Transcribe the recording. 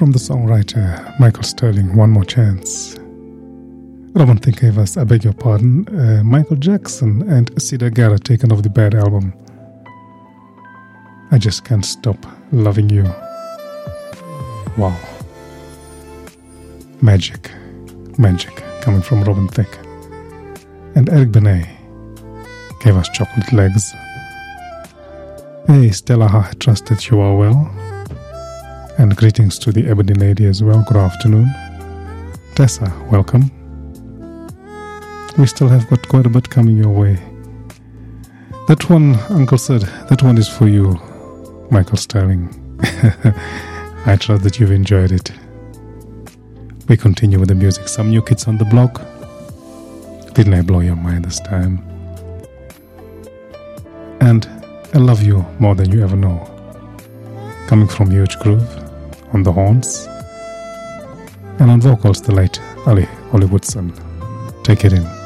from the songwriter Michael Sterling, One More Chance. Robin Thicke gave us I Beg Your Pardon, Michael Jackson and Siedah Garrett taken off the Bad album. I Just Can't Stop Loving You. Wow. Magic coming from Robin Thicke. And Eric Benet gave us Chocolate Legs. Hey Stella, I trust that you are well. And greetings to the Ebony Lady as well. Good afternoon. Tessa, welcome. We still have got quite a bit coming your way. That one, Uncle said, that one is for you, Michael Sterling. I trust that you've enjoyed it. We continue with the music. Some New Kids on the Block. Didn't I blow your mind this time? And I Love You More Than You Ever Know. Coming from Huge Groove on the horns. And on vocals, the late Ollie Woodson. Take it in.